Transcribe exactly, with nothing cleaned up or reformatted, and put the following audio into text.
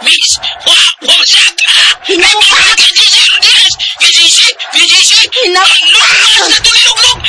Miss, wa, wasak ka! May Hinaw ka! pangalan si Sir Diaz! V J C! V J C! Hinaw Ang lumas na tuliluglog!